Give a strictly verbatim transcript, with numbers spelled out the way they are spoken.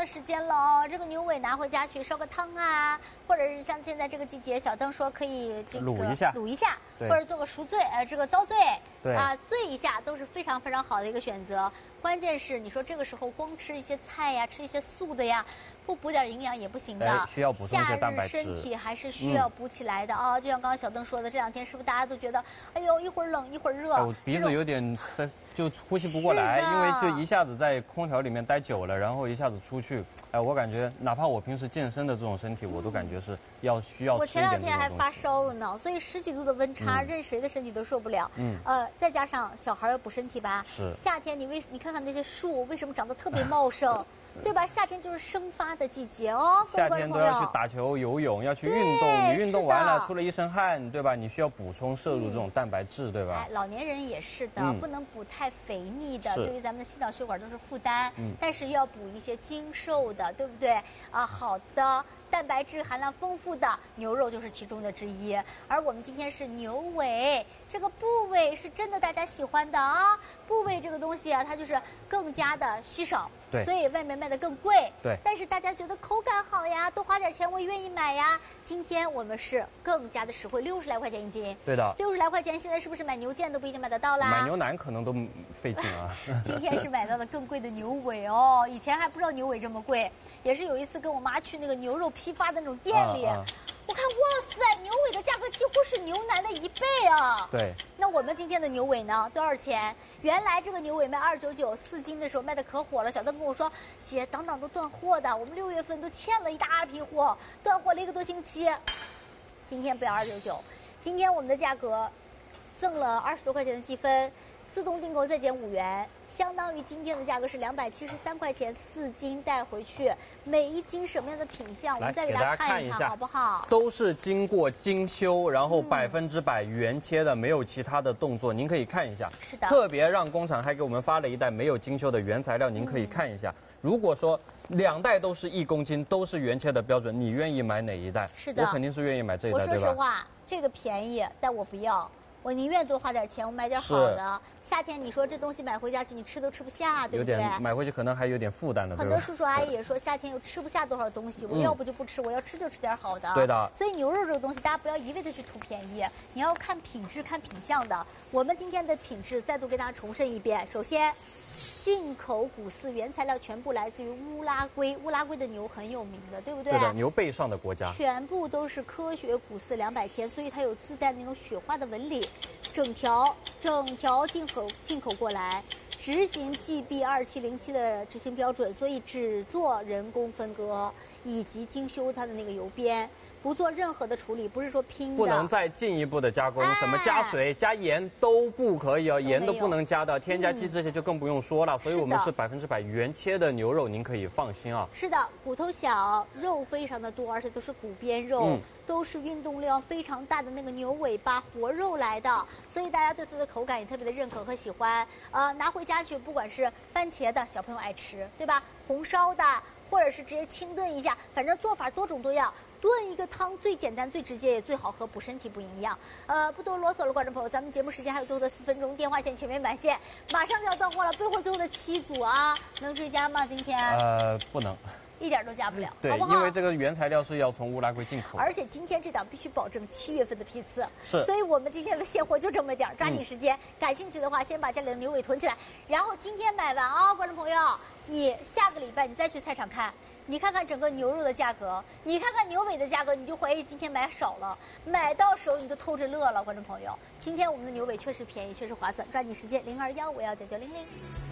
时间了哦，这个牛尾拿回家去烧个汤啊，或者是像现在这个季节，小邓说可以这个卤一下， 卤一下，或者做个熟醉，呃，这个糟醉， 对啊，醉一下都是非常非常好的一个选择。关键是你说这个时候光吃一些菜呀，吃一些素的呀，不补点营养也不行的， 需要补充一些蛋白质。 夏日身体还是需要补起来的啊、嗯哦！就像刚刚小邓说的，这两天是不是大家都觉得，哎呦，一会儿冷一会儿热， 哎、我鼻子有点塞，就呼吸不过来，因为就一下子在空调里面待久了，然后一下子出去，哎，我感觉哪怕我平时健身的这种身体，我都感觉是要需要吃一点这种东西。 我前两天还发烧了呢，所以十几度的温差，嗯、任谁的身体都受不了。嗯，呃，再加上小孩要补身体吧， 是夏天你为你看看那些树为什么长得特别茂盛？对吧？夏天就是生发的季节哦。 夏天都要去打球、游泳，要去运动。你运动完了，出了一身汗，对吧？你需要补充摄入这种蛋白质，对吧？ 哎，老年人也是的，嗯、不能补太肥腻的，对于咱们的心脑血管都是负担。嗯，但是要补一些精瘦的，对不对？啊，好的。蛋白质含量丰富的牛肉就是其中的之一，而我们今天是牛尾，这个部位是真的大家喜欢的啊。部位这个东西啊，它就是更加的稀少， 对， 所以外面卖的更贵， 对。 但是大家觉得口感好呀，多花点钱我愿意买呀。今天我们是更加的实惠，六十来块钱一斤， 对的， 六十来块钱，现在是不是买牛腱都不一定买得到啦？ 买牛腩可能都费劲啊。 今天是买到了更贵的牛尾哦，以前还不知道牛尾这么贵，也是有一次跟我妈去那个牛肉批发的那种店里，啊啊、我看哇塞，牛尾的价格几乎是牛腩的一倍啊！ 对， 那我们今天的牛尾呢，多少钱？原来这个牛尾卖二九九四斤的时候卖的可火了，小邓跟我说，姐，档档都断货的，我们六月份都欠了一大批货，断货了一个多星期。今天不要二九九，今天我们的价格赠了二十多块钱的积分，自动订购再减五元。相当于今天的价格是两百七十三块钱，四斤带回去，每一斤什么样的品相，我们再给大家看一看，好不好？ 都是经过精修，然后百分之百原切的，没有其他的动作，您可以看一下。 是的。 特别让工厂还给我们发了一袋没有精修的原材料，您可以看一下。嗯、如果说两袋都是一公斤，都是原切的标准，你愿意买哪一袋？ 是的， 我肯定是愿意买这一袋，对吧？ 我说实话，这个便宜，但我不要。我宁愿多花点钱，我买点好的。夏天你说这东西买回家去，你吃都吃不下，对不对？ 有点买回去可能还有点负担的。 很多叔叔阿姨也说，夏天又吃不下多少东西，我要不就不吃，我要吃就吃点好的。 对的。 所以牛肉这个东西，大家不要一味的去图便宜，你要看品质、看品相的。我们今天的品质再度给大家重申一遍，首先。进口谷饲原材料全部来自于乌拉圭，乌拉圭的牛很有名的，对不对？ 对的，牛背上的国家， 全部都是科学谷饲两百天，所以它有自带那种雪花的纹理，整条整条进口进口过来，执行 G B 二七零七的执行标准，所以只做人工分割以及精修它的那个油边。不做任何的处理，不是说拼的， 不能再进一步的加工，哎、什么加水、加盐都不可以哦，盐都不能加的，添加剂这些就更不用说了。嗯、所以我们是百分之百原切的牛肉，您可以放心啊。 是的，骨头小，肉非常的多，而且都是骨边肉，嗯、都是运动量非常大的那个牛尾巴活肉来的，所以大家对它的口感也特别的认可和喜欢。呃，拿回家去，不管是番茄的小朋友爱吃，对吧？红烧的，或者是直接清炖一下，反正做法多种多样。炖一个汤最简单、最直接也最好喝，补身体、补营养。呃，不多啰嗦了，观众朋友，咱们节目时间还有最后的四分钟，电话线全面满线，马上就要断货了，备货最后的七组啊，能追加吗？今天？ 呃，不能。 一点都加不了， 对， 好不好？ 因为这个原材料是要从乌拉圭进口的， 而且今天这档必须保证七月份的批次， 是， 所以我们今天的现货就这么点儿，抓紧时间。嗯、感兴趣的话，先把家里的牛尾囤起来，然后今天买完啊、哦，观众朋友，你下个礼拜你再去菜场看。你看看整个牛肉的价格，你看看牛尾的价格，你就怀疑今天买少了，买到手你就偷着乐了，观众朋友。今天我们的牛尾确实便宜，确实划算，抓紧时间，零二幺五幺九九零零。